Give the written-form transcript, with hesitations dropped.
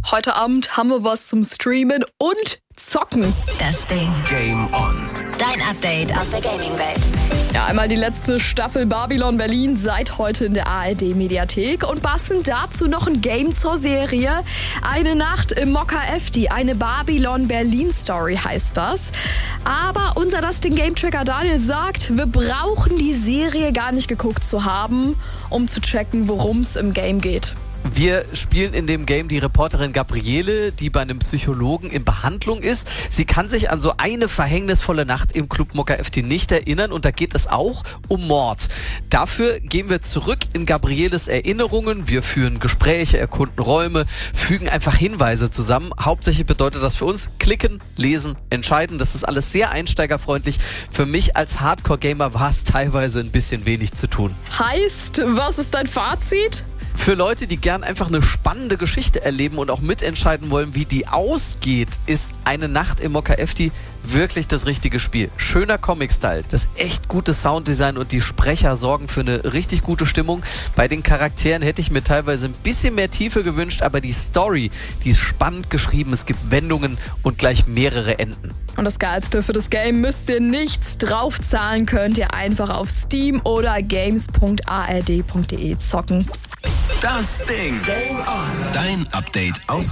Heute Abend haben wir was zum Streamen und Zocken. Das Ding. Game On. Dein Update aus der Gaming-Welt. Ja, einmal die letzte Staffel Babylon Berlin seit heute in der ARD-Mediathek und passend dazu noch ein Game zur Serie. Eine Nacht im Mokka Efti, eine Babylon Berlin Story heißt das. Aber unser Das Ding Game Tracker Daniel sagt, wir brauchen die Serie gar nicht geguckt zu haben, um zu checken, worum es im Game geht. Wir spielen in dem Game die Reporterin Gabriele, die bei einem Psychologen in Behandlung ist. Sie kann sich an so eine verhängnisvolle Nacht im Club Mokka Efti nicht erinnern und da geht es auch um Mord. Dafür gehen wir zurück in Gabrieles Erinnerungen. Wir führen Gespräche, erkunden Räume, fügen einfach Hinweise zusammen. Hauptsächlich bedeutet das für uns klicken, lesen, entscheiden. Das ist alles sehr einsteigerfreundlich. Für mich als Hardcore-Gamer war es teilweise ein bisschen wenig zu tun. Heißt, was ist dein Fazit? Für Leute, die gern einfach eine spannende Geschichte erleben und auch mitentscheiden wollen, wie die ausgeht, ist eine Nacht im Mokka Efti wirklich das richtige Spiel. Schöner Comic-Style, das echt gute Sounddesign und die Sprecher sorgen für eine richtig gute Stimmung. Bei den Charakteren hätte ich mir teilweise ein bisschen mehr Tiefe gewünscht, aber die Story, die ist spannend geschrieben. Es gibt Wendungen und gleich mehrere Enden. Und das Geilste, für das Game müsst ihr nichts draufzahlen, könnt ihr einfach auf Steam oder games.ard.de zocken. Das Ding. Game On. Dein Update aus